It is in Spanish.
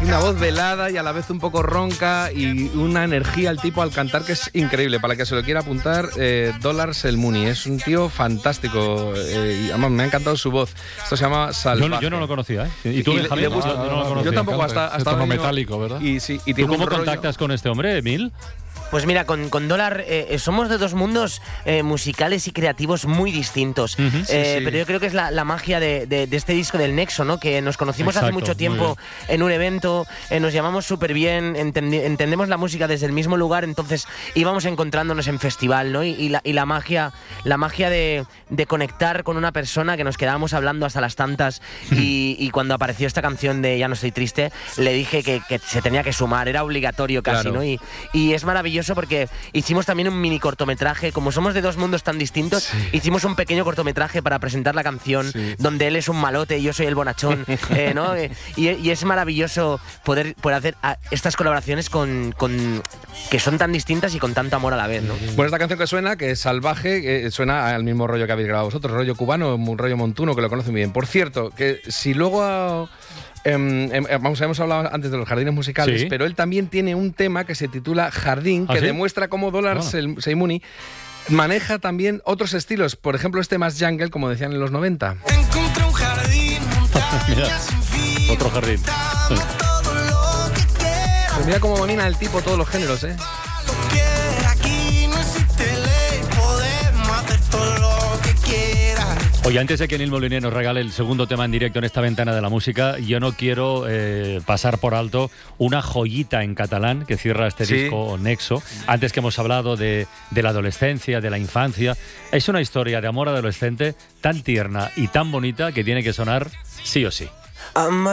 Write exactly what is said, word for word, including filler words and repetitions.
una voz velada y a la vez un poco ronca y una energía el tipo al cantar que es increíble. Para el que se lo quiera apuntar, eh, Dollars el Mooney. Es un tío fantástico. Eh, y, además, me ha encantado su voz. Esto se llama Salvaje. Yo, yo no lo conocía, ¿eh? ¿Y tú, y, Javier? y le gusta, no, no lo yo conocía. tampoco, hasta, hasta tono metálico, ¿verdad? Y, sí, y ¿Tú tiene cómo un rollo... contactas con este hombre, Emil? Pues mira, con, con Dólar eh, somos de dos mundos eh, musicales y creativos muy distintos. Uh-huh. eh, Sí, sí. Pero yo creo que es la, la magia de, de, de este disco del Nexo, ¿no? Que nos conocimos Exacto, hace mucho tiempo en un evento, eh, nos llamamos súper bien, entendi- entendemos la música desde el mismo lugar, entonces íbamos encontrándonos en festival, ¿no? Y, y, la, y la magia, la magia de, de conectar con una persona que nos quedábamos hablando hasta las tantas y, y cuando apareció esta canción de Ya no estoy triste, le dije que, que se tenía que sumar, era obligatorio casi, Claro. ¿no? Y, y es maravilloso porque hicimos también un mini cortometraje, como somos de dos mundos tan distintos, sí. hicimos un pequeño cortometraje para presentar la canción, sí. donde él es un malote y yo soy el bonachón, eh, ¿no? y, y es maravilloso poder, poder hacer estas colaboraciones con, con que son tan distintas y con tanto amor a la vez, ¿no? Bueno, esta canción que suena, que es Salvaje, eh, suena al mismo rollo que habéis grabado vosotros, rollo cubano, un rollo montuno, que lo conocen muy bien. Por cierto, que si luego... Eh, eh, vamos, hemos hablado antes de los jardines musicales, sí. pero él también tiene un tema que se titula Jardín, que ¿Ah, sí? demuestra cómo Dollars el Mooney maneja también otros estilos, por ejemplo este más jungle, como decían en los noventa. Encontré un jardín, Mira, otro jardín. Pues mira cómo domina el tipo todos los géneros, ¿eh? Aquí no existe ley, podemos hacer todo lo que quieras. Oye, antes de que Nil Moliner nos regale el segundo tema en directo en esta ventana de la música, yo no quiero eh, pasar por alto una joyita en catalán que cierra este sí. disco Nexo. Antes que hemos hablado de, de la adolescencia, de la infancia, es una historia de amor adolescente tan tierna y tan bonita que tiene que sonar sí o sí.